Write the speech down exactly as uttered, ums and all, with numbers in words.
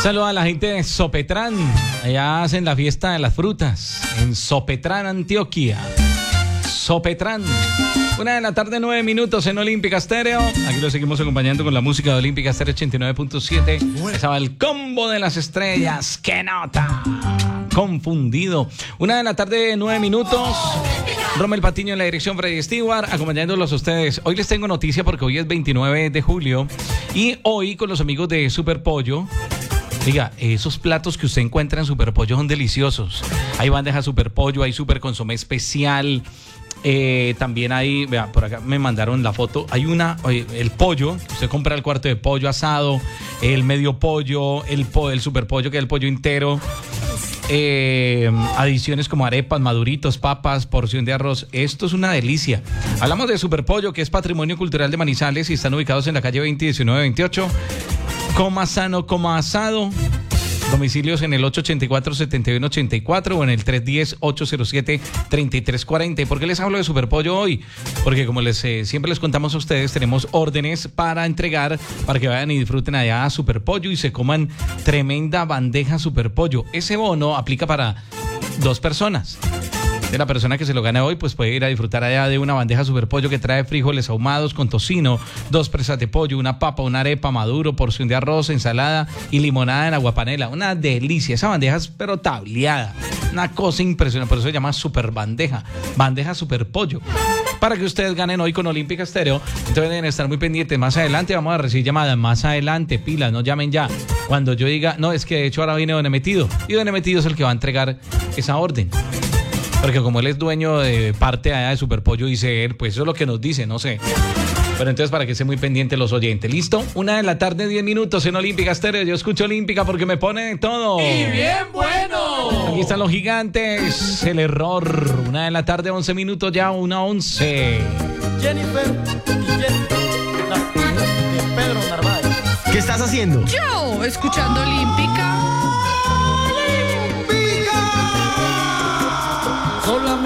Saludos a la gente de Sopetrán. Allá hacen la fiesta de las frutas en Sopetrán, Antioquia. Sopetrán. Una de la tarde, nueve minutos en Olímpica Estéreo. Aquí lo seguimos acompañando con la música de Olímpica Estéreo ochenta y nueve punto siete. Estaba el combo de las estrellas. ¡Qué nota! Confundido. Una de la tarde, nueve minutos. Rommel Patiño en la dirección, Freddy Stewart, acompañándolos a ustedes. Hoy les tengo noticia porque hoy es veintinueve de julio. Y hoy con los amigos de Super Pollo. Diga, esos platos que usted encuentra en Super Pollo son deliciosos. Hay bandeja Super Pollo, hay Super Consomé especial. Eh, también hay, vea, por acá me mandaron la foto. Hay una, el pollo, usted compra el cuarto de pollo asado, el medio pollo, el, po, el super pollo, que es el pollo entero. Eh, adiciones como arepas, maduritos, papas, porción de arroz. Esto es una delicia. Hablamos de Super Pollo, que es patrimonio cultural de Manizales y están ubicados en la calle veinte, diecinueve, veintiocho. Coma sano, coma asado. Domicilios en el ocho ochenta y cuatro, setenta y uno ochenta y cuatro o en el tres diez, ocho cero siete, treinta y tres cuarenta. ¿Y por qué les hablo de Super Pollo hoy? Porque como les eh, siempre les contamos a ustedes, tenemos órdenes para entregar, para que vayan y disfruten allá a Super Pollo y se coman tremenda bandeja Super Pollo. Ese bono aplica para dos personas. De la persona que se lo gane hoy, pues puede ir a disfrutar allá de una bandeja Super Pollo que trae frijoles ahumados con tocino, dos presas de pollo, una papa, una arepa, maduro, porción de arroz, ensalada y limonada en aguapanela. Una delicia. Esa bandeja es pero tableada. Una cosa impresionante. Por eso se llama Super Bandeja. Bandeja Super Pollo. Para que ustedes ganen hoy con Olímpica Estéreo. Entonces deben estar muy pendientes. Más adelante vamos a recibir llamadas. Más adelante, pilas, no llamen ya. Cuando yo diga, no, es que de hecho ahora viene Don Emetido. Y Don Emetido es el que va a entregar esa orden. Porque como él es dueño de parte allá de Super Pollo, dice él, pues eso es lo que nos dice, no sé. Pero entonces para que estén muy pendientes los oyentes. ¿Listo? Una de la tarde, diez minutos en Olímpica Estéreo. Yo escucho Olímpica porque me pone de todo. ¡Y bien bueno! Aquí están los gigantes. El error. Una de la tarde, once minutos ya, una once. Jennifer y Jennifer, la hija de Pedro Narváez. ¿Qué estás haciendo? Yo, escuchando Olímpica.